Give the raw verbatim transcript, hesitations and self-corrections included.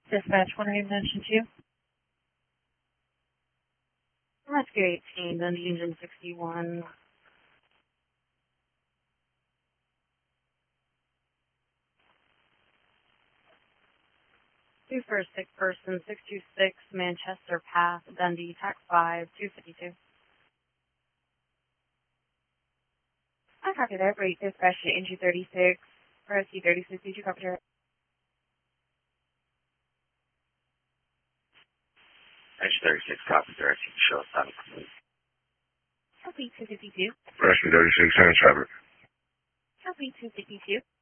Dispatch, what are you mentioned to? Rescue eighteen, Dundee Engine sixty-one. Two for a sick person, six two six, Manchester Path, Dundee, tax five, two fifty-two. I copy that. Rate dispatch to N G thirty-six, Rescue thirty-six, did you copy that? N G thirty-six, copy direction, show us time. Copy two fifty-two. Rescue thirty-six, San Trevor. Copy two fifty-two.